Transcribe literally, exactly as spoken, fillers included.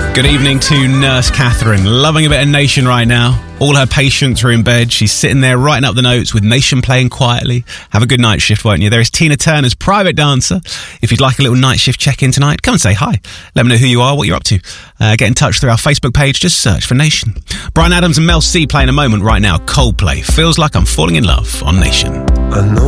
Good evening to Nurse Catherine, loving a bit of Nation right now. All her patients are in bed. She's sitting there writing up the notes with Nation playing quietly. Have a good night shift, won't you? There is Tina Turner's Private Dancer. If you'd like a little night shift check-in tonight, come and say hi. Let me know who you are, what you're up to. Uh, get in touch through our Facebook page. Just search for Nation. Bryan Adams and Mel C playing a moment right now. Coldplay. Feels like I'm falling in love on Nation. I know